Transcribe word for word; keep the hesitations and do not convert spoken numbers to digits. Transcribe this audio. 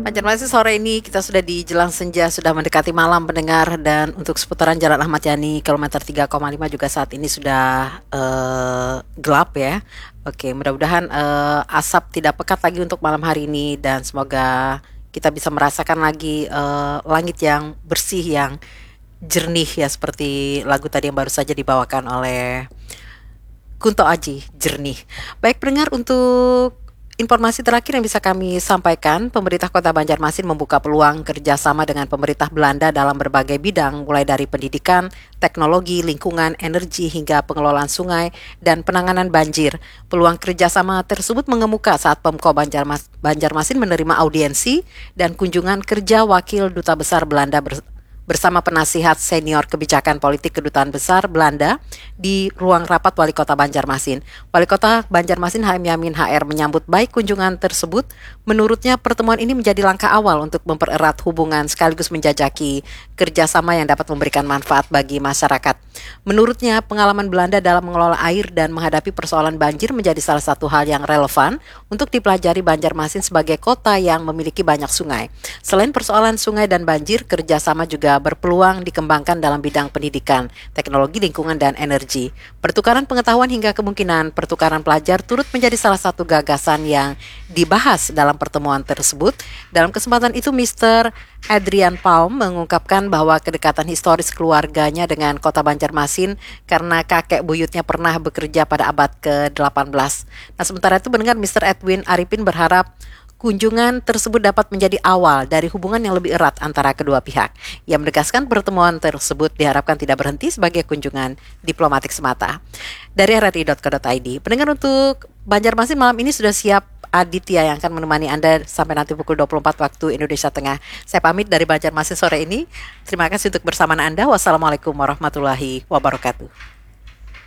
Banjarmasin sore ini kita sudah di jelang senja, sudah mendekati malam pendengar, dan untuk seputaran Jalan Ahmad Yani kilometer tiga koma lima juga saat ini sudah eh, gelap ya. Oke, mudah-mudahan eh, asap tidak pekat lagi untuk malam hari ini dan semoga kita bisa merasakan lagi eh, langit yang bersih, yang jernih ya, seperti lagu tadi yang baru saja dibawakan oleh Kunto Aji, Jernih. Baik pendengar, untuk informasi terakhir yang bisa kami sampaikan, pemerintah Kota Banjarmasin membuka peluang kerjasama dengan pemerintah Belanda dalam berbagai bidang, mulai dari pendidikan, teknologi, lingkungan, energi, hingga pengelolaan sungai dan penanganan banjir. Peluang kerjasama tersebut mengemuka saat Pemko Banjarmas- Banjarmasin menerima audiensi dan kunjungan kerja Wakil Duta Besar Belanda ber- bersama penasihat senior kebijakan politik Kedutaan Besar Belanda di ruang rapat Wali Kota Banjarmasin. Wali Kota Banjarmasin H M Yamin H R menyambut baik kunjungan tersebut. Menurutnya pertemuan ini menjadi langkah awal untuk mempererat hubungan sekaligus menjajaki kerjasama yang dapat memberikan manfaat bagi masyarakat. Menurutnya pengalaman Belanda dalam mengelola air dan menghadapi persoalan banjir menjadi salah satu hal yang relevan untuk dipelajari Banjarmasin sebagai kota yang memiliki banyak sungai. Selain persoalan sungai dan banjir, kerjasama juga berpeluang dikembangkan dalam bidang pendidikan, teknologi lingkungan, dan energi. Pertukaran pengetahuan hingga kemungkinan pertukaran pelajar turut menjadi salah satu gagasan yang dibahas dalam pertemuan tersebut. Dalam kesempatan itu, mister Adrian Palm mengungkapkan bahwa kedekatan historis keluarganya dengan kota Banjarmasin karena kakek buyutnya pernah bekerja pada abad ke delapan belas. Nah, sementara itu mendengar mister Edwin Arifin berharap kunjungan tersebut dapat menjadi awal dari hubungan yang lebih erat antara kedua pihak. Ia menegaskan pertemuan tersebut diharapkan tidak berhenti sebagai kunjungan diplomatik semata. Dari r r i dot co dot i d, pendengar, untuk Banjarmasin malam ini sudah siap Aditya yang akan menemani Anda sampai nanti pukul dua puluh empat waktu Indonesia Tengah. Saya pamit dari Banjarmasin sore ini. Terima kasih untuk bersamaan Anda. Wassalamualaikum warahmatullahi wabarakatuh.